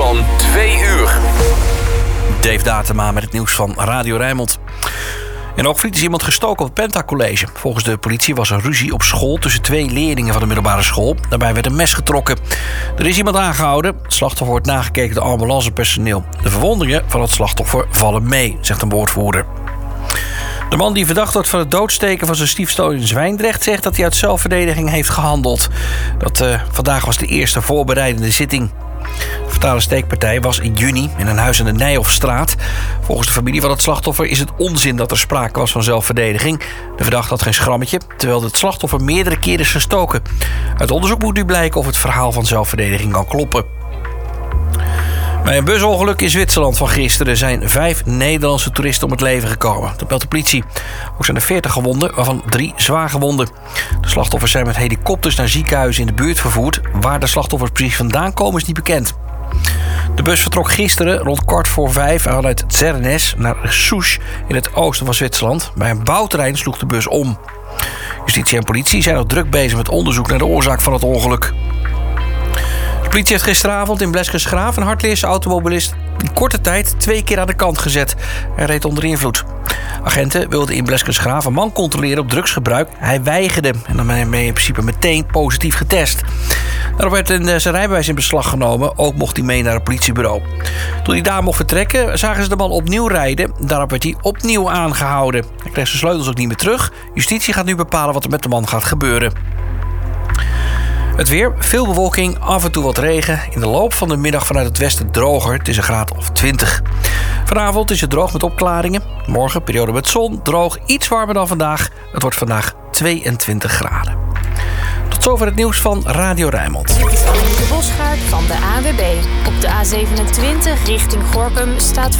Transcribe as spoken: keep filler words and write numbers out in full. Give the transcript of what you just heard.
van twee uur. Dave Datema met het nieuws van Radio Rijnmond. In Hoogvliet is iemand gestoken op het Penta College. Volgens de politie was er ruzie op school tussen twee leerlingen van de middelbare school. Daarbij werd een mes getrokken. Er is iemand aangehouden. Het slachtoffer wordt nagekeken door ambulancepersoneel. De verwondingen van het slachtoffer vallen mee, zegt een woordvoerder. De man die verdacht wordt van het doodsteken van zijn stiefzoon in Zwijndrecht zegt dat hij uit zelfverdediging heeft gehandeld. Dat uh, vandaag was de eerste voorbereidende zitting. De fatale steekpartij was in juni in een huis aan de Nijhoffstraat. Volgens de familie van het slachtoffer is het onzin dat er sprake was van zelfverdediging. De verdachte had geen schrammetje, terwijl het slachtoffer meerdere keren is gestoken. Uit onderzoek moet nu blijken of het verhaal van zelfverdediging kan kloppen. Bij een busongeluk in Zwitserland van gisteren zijn vijf Nederlandse toeristen om het leven gekomen. Dat meldt de politie. Ook zijn er veertig gewonden, waarvan drie zwaar gewonden. De slachtoffers zijn met helikopters naar ziekenhuizen in de buurt vervoerd. Waar de slachtoffers precies vandaan komen is niet bekend. De bus vertrok gisteren rond kwart voor vijf vanuit Zernes naar Souche in het oosten van Zwitserland. Bij een bouwterrein sloeg de bus om. Justitie en politie zijn nog druk bezig met onderzoek naar de oorzaak van het ongeluk. De politie heeft gisteravond in Bleskensgraaf een Hardleerse automobilist in korte tijd twee keer aan de kant gezet. Hij reed onder invloed. Agenten wilden in Bleskensgraaf een man controleren op drugsgebruik. Hij weigerde en dan ben je in principe meteen positief getest. Daarop werd zijn rijbewijs in beslag genomen. Ook mocht hij mee naar het politiebureau. Toen hij daar mocht vertrekken, zagen ze de man opnieuw rijden. Daarop werd hij opnieuw aangehouden. Hij kreeg zijn sleutels ook niet meer terug. Justitie gaat nu bepalen wat er met de man gaat gebeuren. Het weer, veel bewolking, af en toe wat regen. In de loop van de middag vanuit het westen droger. Het is een graad of twintig. Vanavond is het droog met opklaringen. Morgen periode met zon, droog, iets warmer dan vandaag. Het wordt vandaag tweeëntwintig graden. Tot zover het nieuws van Radio Rijnmond. De Bosgaard van de A N W B. Op de A zevenentwintig richting Gorinchem staat